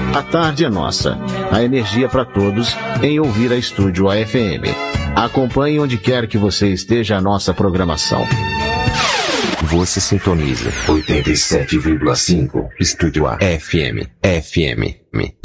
A tarde é nossa. A energia para todos em ouvir a Estúdio AFM. Acompanhe onde quer que você esteja a nossa programação. Você sintoniza 87,5 Estúdio AFM. FM.